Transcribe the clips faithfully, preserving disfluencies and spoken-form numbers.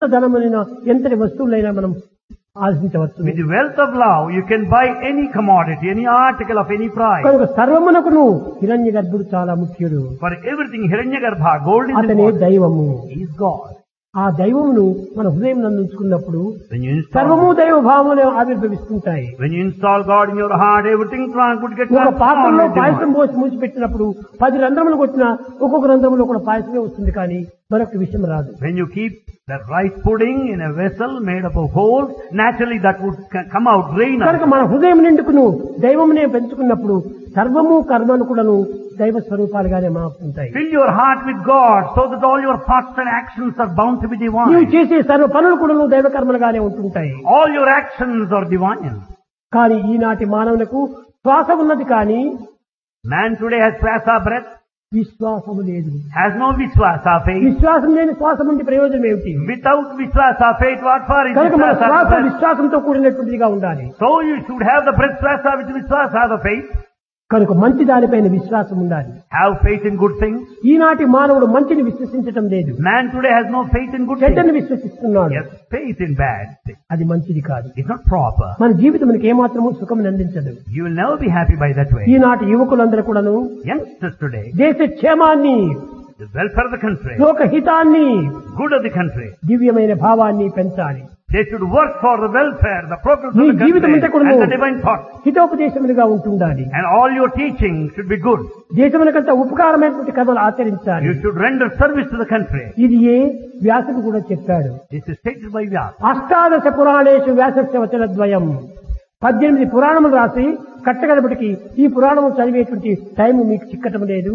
ధనమైన ఎంతటి వస్తువులైనా మనం ఆశించవచ్చు. With the wealth of love, you can buy any commodity, any article of any price. కనుక సర్వమునకును హిరణ్య గర్భుడు చాలా ముఖ్యుడు. For everything, Hiranyagarbha, gold is అతనే important. దైవము. He is God. ఆ దైవమును మన హృదయం నందు ఉంచుకున్నప్పుడు When you సర్వము install, దైవ భావములు ఆవిర్భవిస్తుంటాయి. when you install God in your heart, everything would get ఒక పాత్రలో transformed. పాయసం పోసి మూసిపెట్టినప్పుడు పది రంధ్రములు కొట్టినా ఒక్కొక్క రంధ్రములో కూడా పాయసమే వస్తుంది, కానీ మరొక విషయం రాదు. When you keep the rice pudding in a vessel made up of holes, naturally that would c- come out drain కనుక out. మన హృదయం నిండుకును దైవమునే పెంచుకున్నప్పుడు సర్వము కర్మను కూడాను దైవ స్వరూపాలుగానే మారుతుంటాయి. Fill your heart with God so that all your thoughts and actions are bound to be నీవు divine. చేసే సర్వ పనులు కూడాను దైవ కర్మలుగానే ఉంటుంటాయి. All your actions are divine. కానీ ఈనాటి మానవులకు శ్వాస ఉన్నది, కానీ Man today has swasa breath, విశ్వాసము లేదు. has no viswasa faith. విశ్వాసం లేని శ్వాస నుండి ప్రయోజనం ఏమిటి? Without viswasa faith, what for is కనుక మన శ్వాస viswasa breath? విశ్వాసంతో కూడినటువంటిదిగా ఉండాలి. So you should have the breath swasa with viswasa, the faith. కనుక మంచి దానిపైన విశ్వాసం ఉండాలి. Have faith in good things. ఈనాటి మానవుడు మంచిని విశ్వసించటం లేదు, Man today has no faith in good చెడ్డని things. విశ్వసిస్తున్నాడు. Yes, faith in bad things. అది మంచిది కాదు. It's not proper. మన జీవితం మనకి ఏమాత్రము సుఖం అందించదు. You will never be happy by that way. ఈనాటి యువకులందరూ కూడాను Youngsters today, దేశ క్షేమాన్ని, the welfare of the country, లోక హితాన్ని, good of the country, దివ్యమైన భావాన్ని పెంచాలి. they should work for the welfare, the progress నీ of the జీవితం country, అంతా కూడాను and the divine thought. హితోపదేశములుగా ఉంటుండాలి. And all your teaching should be good. దేశమునకంతా ఉపకారమైనటువంటి కథలు ఆచరించాలి. You should render service to the country. ఇది ఏ వ్యాసుడు కూడా చెప్పాడు. This is stated by Vyasa. అష్టాదశ పురాణేషు వ్యాసస్య వచనద్వయం. పద్దెనిమిది పురాణములు రాసి కట్టగడపటికి ఈ పురాణము చదివేటువంటి టైం మీకు చిక్కటం లేదు.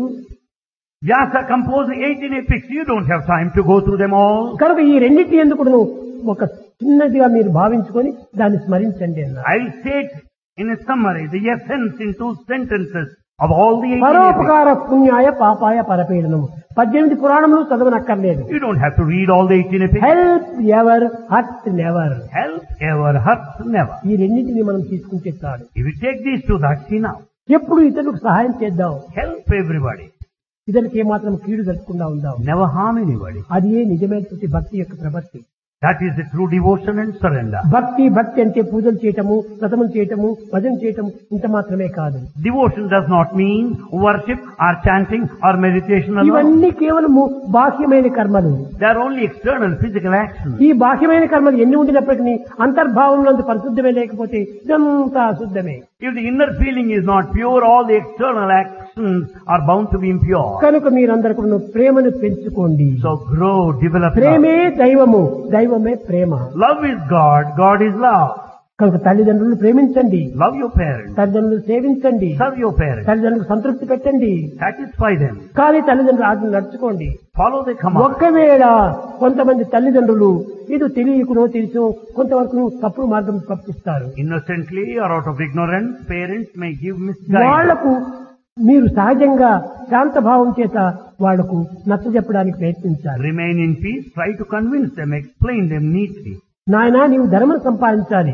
Vyasa composed eighteen epics. You don't have time to go through them all. కనుక ఈ రెండింటి ఎందుకు ఒక చిన్నదిగా మీరు భావించుకొని దాన్ని స్మరించండి అన్నారు. I'll state in a summary the essence in two sentences of all the eighteen epics. పరోపకార పుణ్యాయ పాపాయ పరపీడనము. పద్దెనిమిది పురాణములు చదవనక్కర్లేదు. You don't have to read all the eighteen epics. Help ever hurt never. Help ever, hurt never. ఈ రెండింటిని మనం తీసుకుంటే చాలు. If you take these two, that's enough. ఎప్పుడు ఇతరులకు సహాయం చేద్దాం, Help everybody. ఇతరులకు ఏమాత్రం కీడు జరగకుండా ఉందాం. Never harm anybody. అది ఏ నిజమైనటువంటి భక్తి యొక్క ప్రవృత్తి. That is the true devotion and surrender. భక్తి భక్తి అంటే పూజలు చేయటము, వ్రతములు చేయటము, భజన చేయటము ఇంత మాత్రమే కాదు. Devotion does not mean worship or chanting or meditation alone. ఇవన్నీ కేవలము బాహ్యమైన కర్మలు. They are only external physical actions. ఈ బాహ్యమైన కర్మలు ఎన్ని ఉండినప్పటికీ అంతర్భావంలో పరిశుద్ధమే లేకపోతే ఇదంతా అశుద్ధమే. If the inner feeling is not pure, all the external actions are bound to be impure. కనుక మీరందరూ కూడా ప్రేమను పెంచుకోండి. So grow, develop ప్రేమే love. దైవము, దైవమే ప్రేమ. Love is God, God is love. కనుక తల్లిదండ్రులను ప్రేమించండి, Love your parents. తల్లిదండ్రులు సేవించండి, Serve your parents. తల్లిదండ్రులకు సంతృప్తి పెట్టండి, Satisfy them. కానీ తల్లిదండ్రులు ఆజ్ఞ నడుచుకోండి. Follow the command. ఒక్కవేళ కొంతమంది తల్లిదండ్రులు ఇది తెలియకునో తెలుసో కొంతవరకు తప్పుడు మార్గం తప్పిస్తారు. Innocently or out of ignorance, parents may give misguidance. వాళ్లకు మీరు సహజంగా శాంతభావం చేత వాళ్లకు నచ్చజెప్పడానికి ప్రయత్నించాలి. Remain in peace, try to convince them, explain them neatly. నాయనా నీవు ధర్మం సంపాదించాలి,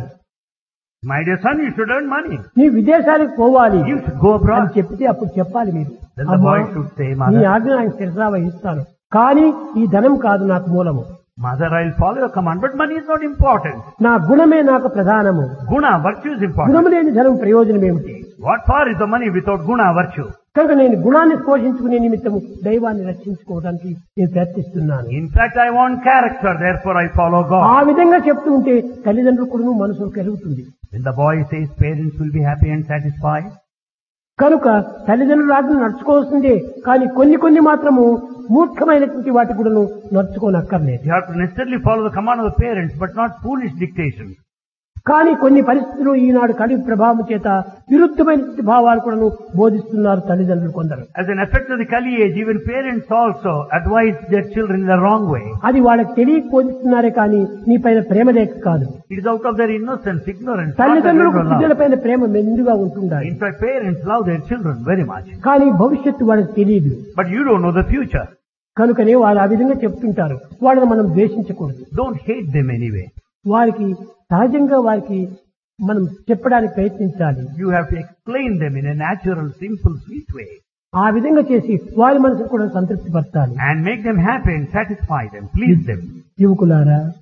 My dear son, you should earn money. నీ విదేశాలకు పోవాలి You should go అని abroad. చెప్తే అప్పుడు చెప్పాలి మీరు, Then the అమ్మా, boy should say, నీ Mother, ఆజ్ఞ నాకు శిరసా వహిస్తాను, కానీ ఈ ధనం కాదు నాకు మూలము. Mother, I'll follow your command, but money is not important. నా గుణమే నాకు ప్రధానము. Guna, virtue is important. గుణము లేని ధనం ప్రయోజనం ఏమిటి? What for is the money without guna, virtue? కనుక నేను గుణాన్ని పోషించుకునే నిమిత్తము దైవాన్ని రక్షించుకోవడానికి నేను ప్రయత్నిస్తున్నాను. In fact, I want character, therefore I follow ఆ God. విధంగా చెప్తూ ఉంటే తల్లిదండ్రులు కూడా మనసు కలుగుతుంది. When the boy says parents will be happy and satisfied, కనుక తల్లిదండ్రులు ఆజ్ఞ నడుచుకోవాల్సిందే, కానీ కొన్ని కొన్ని మాత్రము మూర్ఖమైనటువంటి వాటి కూడా నడుచుకోనక్కర్లేదు. you have to necessarily follow the command of the parents, but not foolish dictation. కానీ కొన్ని పరిస్థితులు ఈనాడు కలి ప్రభావం చేత విరుద్ధమైనటువంటి భావాలు కూడా బోధిస్తున్నారు తల్లిదండ్రులు కొందరు. As an effect of the Kali age, even parents also advise their children in the wrong way. అది వాళ్ళకి తెలియక బోధిస్తున్నారే కానీ నీ పైన ప్రేమ లేక కాదు. It is out of their innocence, ignorance. not the తల్లిదండ్రులకు genuine పిల్లల love. పైన ప్రేమ మెండుగా ఉంటుండాలి, In fact, parents love their children very much. కానీ భవిష్యత్తు వాళ్ళకి తెలియదు. But you don't know the future. కనుకనే వాళ్ళు ఆ విధంగా చెప్తుంటారు. వాళ్ళని మనం ద్వేషించకూడదు. Don't hate them anyway. వారికి సహజంగా వారికి మనం చెప్పడానికి ప్రయత్నించాలి. You have to explain them in a natural, simple, sweet way. ఆ విధంగా చేసి వారి మనసును కూడా సంతృప్తి పరచాలి. And make them happy and satisfy them, please them. యువకులారా,